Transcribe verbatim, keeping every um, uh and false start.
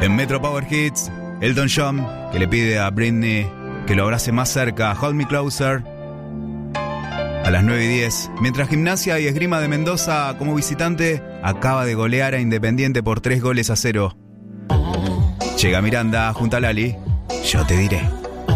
En Metro Power Hits, Elton John, que le pide a Britney que lo abrace más cerca, Hold Me Closer. A las nueve y diez, mientras Gimnasia y Esgrima de Mendoza como visitante acaba de golear a Independiente por tres goles a cero. Llega Miranda junto a Lali, Yo te diré.